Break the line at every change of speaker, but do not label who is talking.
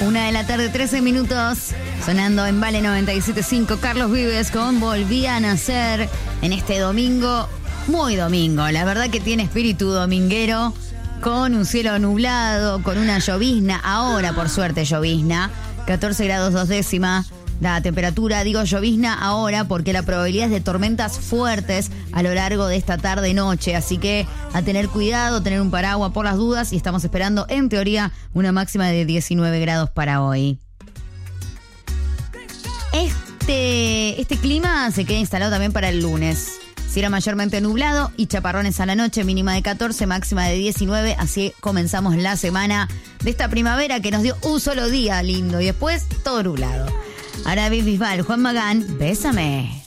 1:13 p.m, sonando en Vale 97.5. Carlos Vives con Volví a Nacer en este domingo, muy domingo. La verdad que tiene espíritu dominguero, con un cielo nublado, con una llovizna. Ahora, por suerte, llovizna. 14 grados 2 décimas. La temperatura, digo llovizna ahora porque la probabilidad es de tormentas fuertes a lo largo de esta tarde-noche. Así que a tener cuidado, tener un paraguas por las dudas. Y estamos esperando, en teoría, una máxima de 19 grados para hoy. Este clima se queda instalado también para el lunes. Cielo mayormente nublado y chaparrones a la noche, mínima de 14, máxima de 19. Así comenzamos la semana de esta primavera que nos dio un solo día lindo y después todo nublado. Ahora Bisbal, Juan Magán, Bésame.